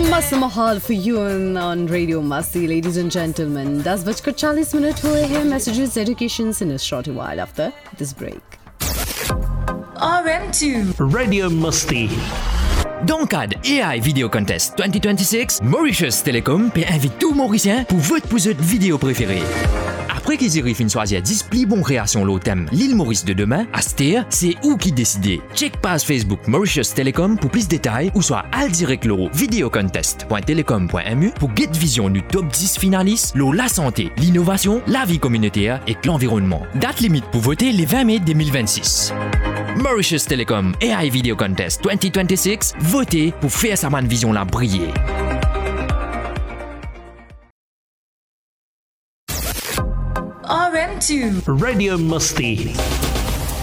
मस्त माहौल for you on Radio Masti, ladies and gentlemen. 10:40 हुए हैं. Messages, education in a short while after this break. RM2 Radio Masti. Dans le cadre AI Video Contest 2026, Mauritius Telecom peut inviter tout Mauricien pour voter pour votre vidéo préférée. Après qu'ils aient fini choisir 10 plus bonnes créations au thème l'île Maurice de demain, à Stéa, c'est où qui décide. Check page Facebook Mauritius Telecom pour plus de détails ou soit al direct l'euro videocontest.telecom.mu pour get vision du top 10 finalistes, la santé, l'innovation, la vie communautaire et l'environnement. Date limite pour voter les 20 mai 2026. Mauritius Telecom AI Video Contest 2026, votez pour faire sa man vision la briller. RM2 Radio Masti.